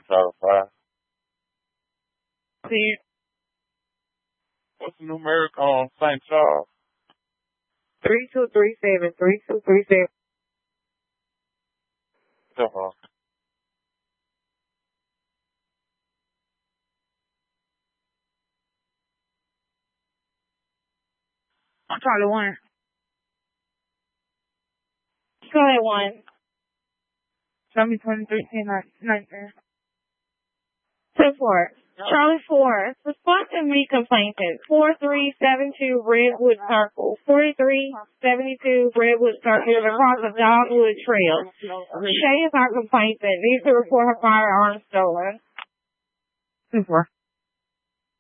Charlie 5. See, What's the numeric on St. Charles? 3237, 3237. Uh-huh. I'm Charlie 1. Charlie 1. Show me 2013, 19. 10-4. Charlie 4. Responsive me complainant. 4372 Redwood Circle. 4372 Redwood Circle across the Dogwood Trail. Shay is our complainant. Needs to report her firearm stolen. 10-4.